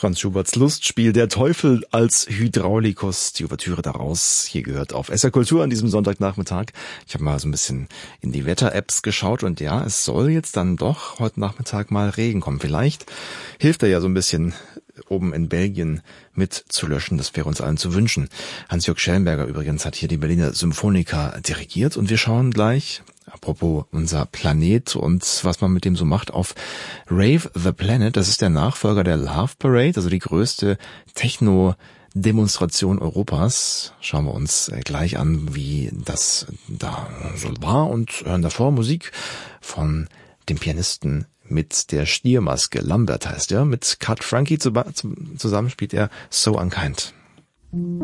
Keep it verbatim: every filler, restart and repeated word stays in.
Franz Schuberts Lustspiel Der Teufel als Hydraulikus, die Ouvertüre daraus, hier gehört auf S R Kultur an diesem Sonntagnachmittag. Ich habe mal so ein bisschen in die Wetter-Apps geschaut und ja, es soll jetzt dann doch heute Nachmittag mal Regen kommen. Vielleicht hilft er ja so ein bisschen oben in Belgien mitzulöschen. Das wäre uns allen zu wünschen. Hans-Jörg Schellenberger übrigens hat hier die Berliner Symphoniker dirigiert und wir schauen gleich, apropos unser Planet und was man mit dem so macht, auf Rave the Planet. Das ist der Nachfolger der Love Parade, also die größte Techno-Demonstration Europas. Schauen wir uns gleich an, wie das da so war und hören davor Musik von dem Pianisten mit der Stiermaske. Lambert heißt er. Mit Cut Frankie zusammen spielt er So Unkind.